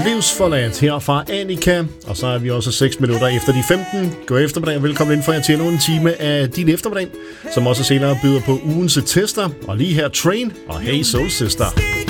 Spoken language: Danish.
Livsforladt her fra Annika. Og så er vi også 6 minutter efter de 15. God eftermiddag og velkommen ind for jer til endnu en time af din eftermiddag, som også senere byder på ugens tester. Og lige her Train og Hey Soul Sister.